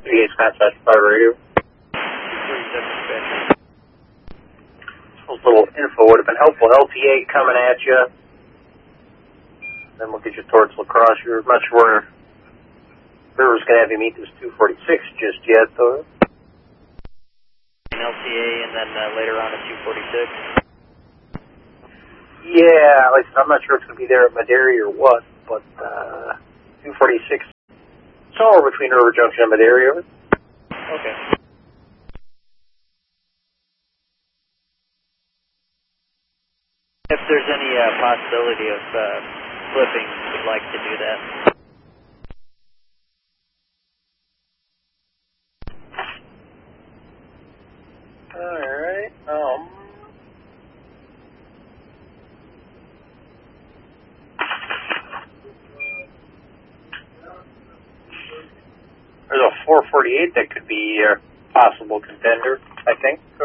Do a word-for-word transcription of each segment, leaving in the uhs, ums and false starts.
thirty-eight Smash Fire Radio. A little info would have been helpful. L T A coming at you. Then we'll get you towards La Crosse. You're not sure where River's going to have you meet this two forty-six just yet, though. L T A and then uh, later on at two forty-six. Yeah, like I said, I'm not sure it's going to be there at Madera or what, but uh, two forty-six, somewhere between River Junction and Madera. Okay. If there's any uh, possibility of uh, flipping, we'd like to do that. Alright, um... there's a four forty-eight that could be a possible contender, I think. Sure.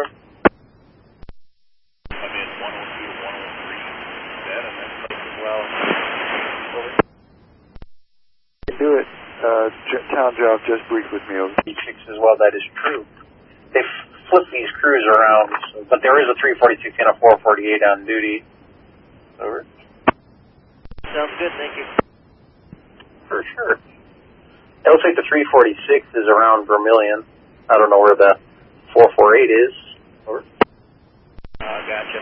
I'm in one oh two, one oh three, that and that place as well. You can do it. Uh, j town job just briefed with me over. six as well, that is true. They flip these crews around, so, but there is a three forty-six and a four forty-eight on duty. Over. Sounds good, thank you. For sure. It looks like the three forty-six is around Vermilion. I don't know where the four forty-eight is. Over. Uh, gotcha.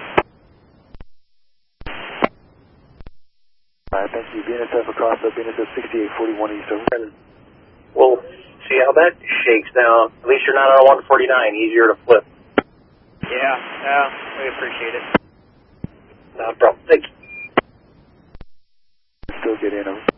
Alright, thank you. B N S F across up, B N S F sixty-eight forty-one East over. And we'll see how that shakes down. At least you're not on a one forty-nine, easier to flip. Yeah, yeah, we appreciate it. No problem. Thank you. Still get in over.